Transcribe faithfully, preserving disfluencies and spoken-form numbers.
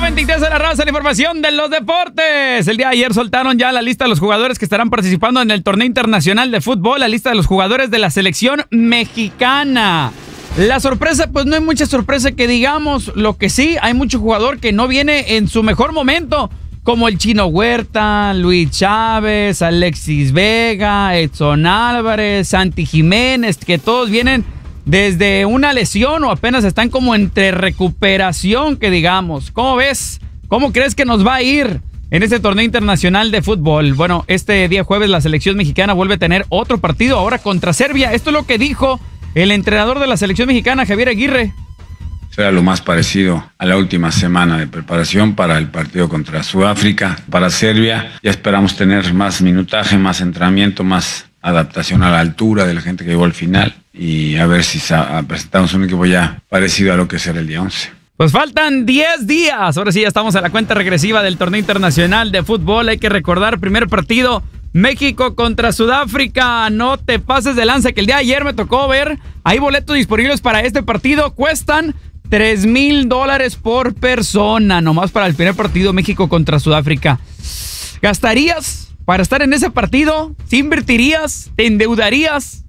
veintitrés de la raza, la información de los deportes. El día de ayer soltaron ya la lista de los jugadores que estarán participando en el torneo internacional de fútbol, la lista de los jugadores de la selección mexicana. La sorpresa, pues no hay mucha sorpresa que digamos. Lo que sí, hay mucho jugador que no viene en su mejor momento, como el Chino Huerta, Luis Chávez, Alexis Vega, Edson Álvarez, Santi Jiménez, que todos vienen desde una lesión o apenas están como entre recuperación, que digamos. ¿Cómo ves? ¿Cómo crees que nos va a ir en este torneo internacional de fútbol? Bueno, este día jueves la selección mexicana vuelve a tener otro partido ahora contra Serbia. Esto es lo que dijo el entrenador de la selección mexicana, Javier Aguirre. Será lo más parecido a la última semana de preparación para el partido contra Sudáfrica. Para Serbia ya esperamos tener más minutaje, más entrenamiento, más adaptación a la altura de la gente que llegó al final y a ver si presentamos un equipo ya parecido a lo que será el día once. Pues faltan diez días. Ahora sí ya estamos a la cuenta regresiva del torneo internacional de fútbol. Hay que recordar, primer partido, México contra Sudáfrica. No te pases de lanza, que el día de ayer me tocó ver. Hay boletos disponibles para este partido. Cuestan tres mil dólares por persona, nomás para el primer partido, México contra Sudáfrica. ¿Gastarías para estar en ese partido? ¿Sí invertirías? ¿Te endeudarías?